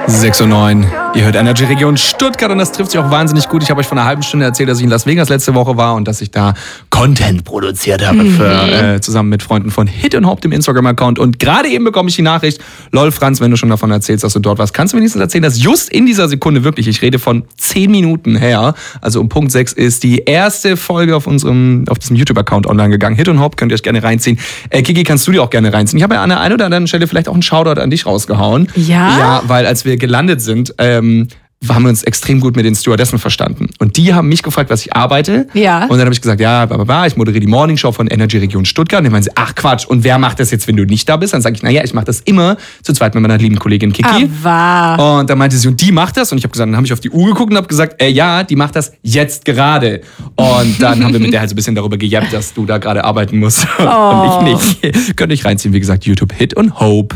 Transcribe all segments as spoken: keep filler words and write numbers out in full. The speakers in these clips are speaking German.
sechs Uhr neun. Ihr hört Energy Region Stuttgart und das trifft sich auch wahnsinnig gut. Ich habe euch vor einer halben Stunde erzählt, dass ich in Las Vegas letzte Woche war und dass ich da Content produziert habe Mhm. für, äh, zusammen mit Freunden von Hit und Hope, dem Instagram-Account. Und gerade eben bekomme ich die Nachricht, lol Franz, wenn du schon davon erzählst, dass du dort warst, kannst du wenigstens erzählen, dass just in dieser Sekunde wirklich, ich rede von zehn Minuten her, also um Punkt sechs ist die erste Folge auf unserem, auf diesem YouTube-Account online gegangen. Hit und Hope, könnt ihr euch gerne reinziehen. Äh, Kiki, kannst du dir auch gerne reinziehen. Ich habe ja an der einen oder anderen Stelle vielleicht auch einen Shoutout an dich rausgehauen. Ja? Ja, weil als wir gelandet sind, ähm, haben wir uns extrem gut mit den Stewardessen verstanden. Und die haben mich gefragt, was ich arbeite. Ja. Und dann habe ich gesagt, ja, bla, bla, bla, ich moderiere die Morning Show von Energy Region Stuttgart. Und dann meinen sie, ach Quatsch, und wer macht das jetzt, wenn du nicht da bist? Dann sage ich, naja, ich mache das immer zu zweit mit meiner lieben Kollegin Kiki. Ah, wahr. Und dann meinte sie, und die macht das? Und ich habe gesagt, dann habe ich auf die Uhr geguckt und habe gesagt, äh, ja, die macht das jetzt gerade. Und dann haben wir mit der halt so ein bisschen darüber gejappt, dass du da gerade arbeiten musst Oh. und ich nicht. Könnt euch reinziehen, wie gesagt, YouTube Hit und Hope.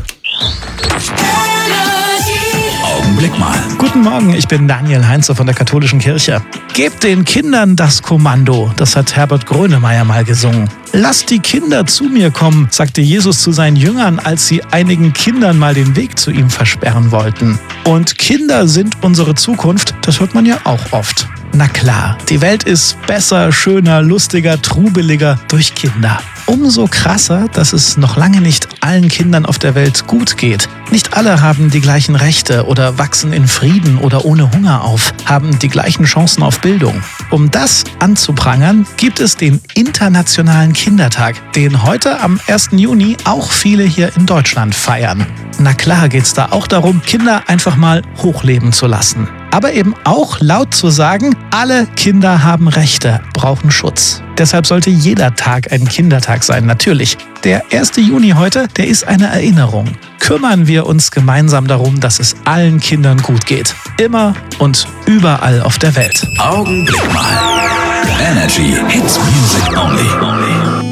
Augenblick mal. Guten Morgen, ich bin Daniel Heinze von der Katholischen Kirche. Gebt den Kindern das Kommando, das hat Herbert Grönemeyer mal gesungen. Lasst die Kinder zu mir kommen, sagte Jesus zu seinen Jüngern, als sie einigen Kindern mal den Weg zu ihm versperren wollten. Und Kinder sind unsere Zukunft, das hört man ja auch oft. Na klar, die Welt ist besser, schöner, lustiger, trubeliger durch Kinder. Umso krasser, dass es noch lange nicht allen Kindern auf der Welt gut geht. Nicht alle haben die gleichen Rechte oder wachsen in Frieden oder ohne Hunger auf, haben die gleichen Chancen auf Bildung. Um das anzuprangern, gibt es den Internationalen Kindertag, den heute am ersten Juni auch viele hier in Deutschland feiern. Na klar geht's da auch darum, Kinder einfach mal hochleben zu lassen. Aber eben auch laut zu sagen, alle Kinder haben Rechte, brauchen Schutz. Deshalb sollte jeder Tag ein Kindertag sein, natürlich. Der erste Juni heute, der ist eine Erinnerung. Kümmern wir uns gemeinsam darum, dass es allen Kindern gut geht. Immer und überall auf der Welt. Augenblick mal. Energy Hits Music Only.